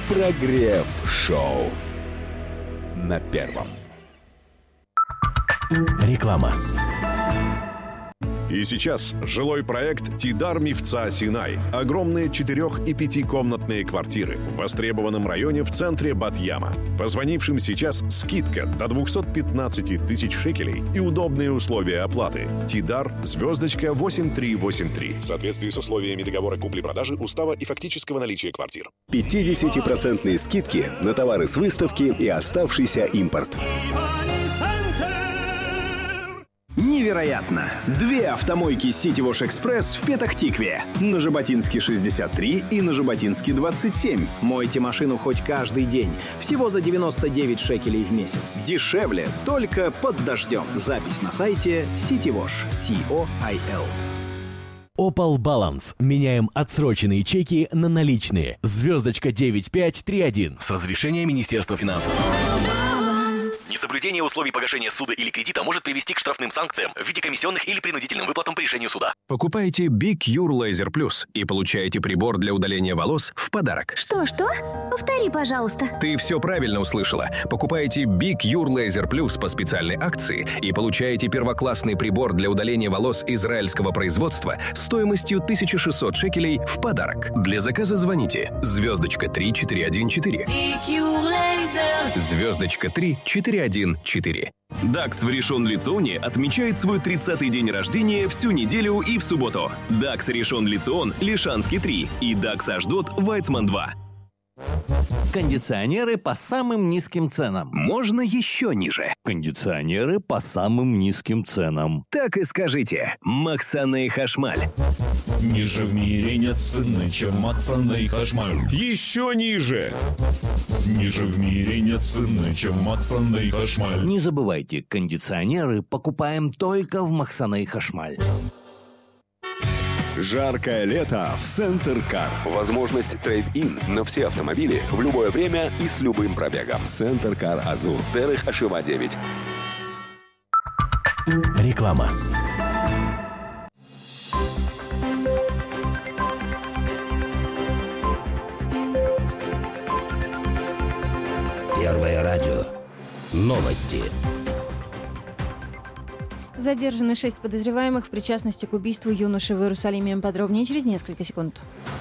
Прогрев-шоу на Первом. Реклама. И сейчас жилой проект «Тидар Мифца Синай». Огромные 4- и 5-комнатные квартиры в востребованном районе в центре Бат-Яма. Позвонившим сейчас скидка до 215 тысяч шекелей и удобные условия оплаты. «Тидар» *8383. В соответствии с условиями договора купли-продажи, устава и фактического наличия квартир. 50% скидки на товары с выставки и оставшийся импорт. Невероятно! 2 автомойки City Wash Express в Петах-Тикве. На Жаботинске 63 и на Жаботинске 27. Мойте машину хоть каждый день. Всего за 99 шекелей в месяц. Дешевле только под дождем. Запись на сайте City Wash. COIL. Opal Balance. Меняем отсроченные чеки на наличные. Звездочка 9531 с разрешения Министерства финансов. Несоблюдение условий погашения суда или кредита может привести к штрафным санкциям в виде комиссионных или принудительным выплатам по решению суда. Покупайте Big Cure Laser Plus и получаете прибор для удаления волос в подарок. Что? Повтори, пожалуйста. Ты все правильно услышала. Покупайте Big Cure Laser Plus по специальной акции и получаете первоклассный прибор для удаления волос израильского производства стоимостью 1600 шекелей в подарок. Для заказа звоните звездочка 3414. Звездочка 3414. Дакс в Ришон-Ле-Ционе отмечает свой 30-й день рождения всю неделю и в субботу. Дакс Ришон-Ле-Цион, Лишанский 3 и Дакс Ашдот, Вайцман 2. Кондиционеры по самым низким ценам. Можно еще ниже. Кондиционеры по самым низким ценам. Так и скажите. Махсаней Хашмаль. Ниже в мире нет цены, чем Махсаней Хашмаль. Еще ниже. Ниже в мире нет цены, чем Махсаней Хашмаль. Не забывайте, кондиционеры покупаем только в Махсаней Хашмаль. Жаркое лето в Центр Кар. Возможность трейд-ин на все автомобили в любое время и с любым пробегом. Центр Кар Азур. Терех Ашива 9. Реклама. Первое радио. Новости. Задержаны 6 подозреваемых в причастности к убийству юноши в Иерусалиме. Подробнее через несколько секунд.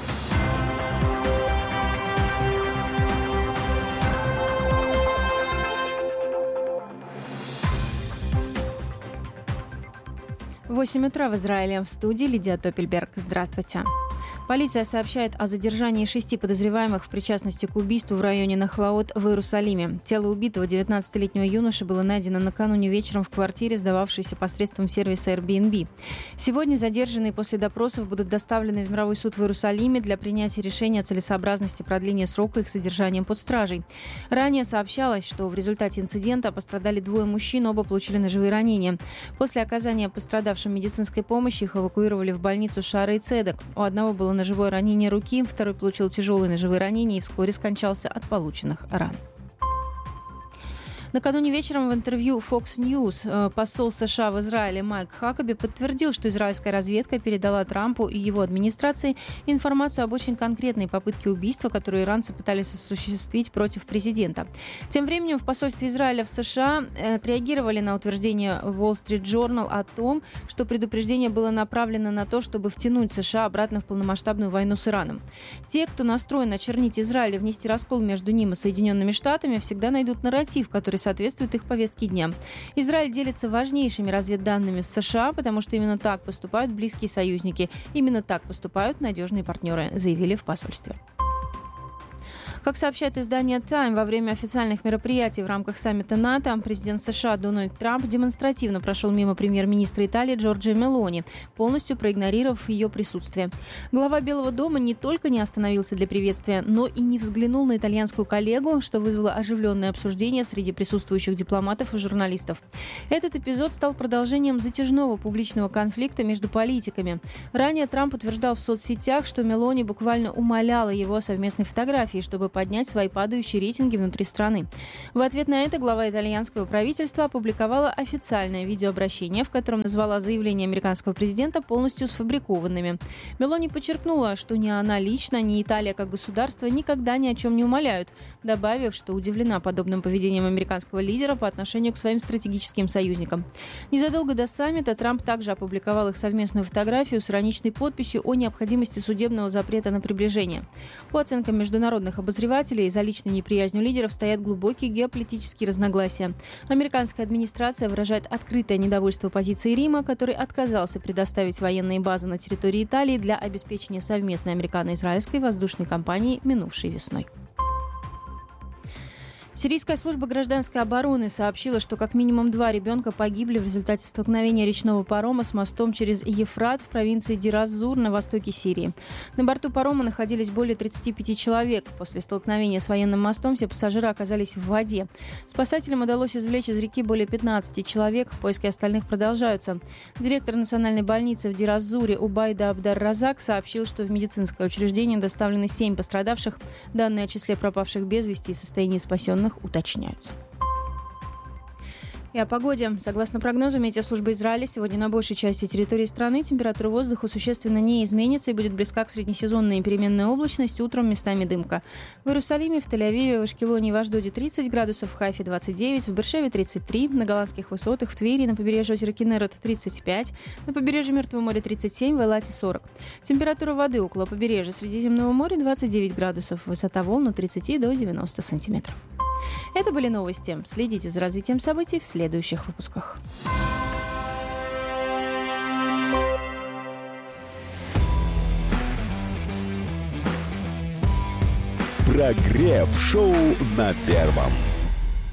В 8 утра в Израиле. В студии Лидия Топельберг. Здравствуйте. Полиция сообщает о задержании 6 подозреваемых в причастности к убийству в районе Нахлаот в Иерусалиме. Тело убитого 19-летнего юноши было найдено накануне вечером в квартире, сдававшейся посредством сервиса Airbnb. Сегодня задержанные после допросов будут доставлены в мировой суд в Иерусалиме для принятия решения о целесообразности продления срока их содержанием под стражей. Ранее сообщалось, что в результате инцидента пострадали 2 мужчин, оба получили ножевые ранения. После оказания пострадавшим медицинской помощи их эвакуировали в больницу Шаарей Цедек. У одного было ножевое ранение руки, второй получил тяжелые ножевые ранения и вскоре скончался от полученных ран. Накануне вечером в интервью Fox News посол США в Израиле Майк Хакаби подтвердил, что израильская разведка передала Трампу и его администрации информацию об очень конкретной попытке убийства, которую иранцы пытались осуществить против президента. Тем временем в посольстве Израиля в США отреагировали на утверждение Wall Street Journal о том, что предупреждение было направлено на то, чтобы втянуть США обратно в полномасштабную войну с Ираном. Те, кто настроен очернить Израиль и внести раскол между ним и Соединенными Штатами, всегда найдут нарратив, который соответствует их повестке дня. Израиль делится важнейшими разведданными с США, потому что именно так поступают близкие союзники. Именно так поступают надежные партнеры, заявили в посольстве. Как сообщает издание Time, во время официальных мероприятий в рамках саммита НАТО президент США Дональд Трамп демонстративно прошел мимо премьер-министра Италии Джорджио Мелони, полностью проигнорировав ее присутствие. Глава Белого дома не только не остановился для приветствия, но и не взглянул на итальянскую коллегу, что вызвало оживленное обсуждение среди присутствующих дипломатов и журналистов. Этот эпизод стал продолжением затяжного публичного конфликта между политиками. Ранее Трамп утверждал в соцсетях, что Мелони буквально умоляла его о совместной фотографии, чтобы поднять свои падающие рейтинги внутри страны. В ответ на это глава итальянского правительства опубликовала официальное видеообращение, в котором назвала заявления американского президента полностью сфабрикованными. Мелони подчеркнула, что ни она лично, ни Италия как государство никогда ни о чем не умаляют, добавив, что удивлена подобным поведением американского лидера по отношению к своим стратегическим союзникам. Незадолго до саммита Трамп также опубликовал их совместную фотографию с ироничной подписью о необходимости судебного запрета на приближение. По оценкам международных обозревателей, за личной неприязнью лидеров стоят глубокие геополитические разногласия. Американская администрация выражает открытое недовольство позицией Рима, который отказался предоставить военные базы на территории Италии для обеспечения совместной американо-израильской воздушной кампании минувшей весной. Сирийская служба гражданской обороны сообщила, что как минимум 2 ребенка погибли в результате столкновения речного парома с мостом через Ефрат в провинции Дир-аз-Зур на востоке Сирии. На борту парома находились более 35 человек. После столкновения с военным мостом все пассажиры оказались в воде. Спасателям удалось извлечь из реки более 15 человек. Поиски остальных продолжаются. Директор национальной больницы в Дир-аз-Зуре Убайда Абдар-Разак сообщил, что в медицинское учреждение доставлены 7 пострадавших. Данные о числе пропавших без вести и состоянии спасенных уточняются. И о погоде. Согласно прогнозу метеослужбы Израиля, сегодня на большей части территории страны температура воздуха существенно не изменится и будет близка к среднесезонной переменной облачности, утром местами дымка. В Иерусалиме, в Тель-Авиве, в Ашкелоне и в Ашдоде 30 градусов, в Хайфе 29, в Бершеве 33, на голландских высотах, в Твери, на побережье озера Кинерет 35, на побережье Мертвого моря 37, в Элате 40. Температура воды около побережья Средиземного моря 29 градусов, высота волн от 30 до 90 сантиметров. Это были новости. Следите за развитием событий в следующих выпусках. Прогрев шоу на Первом.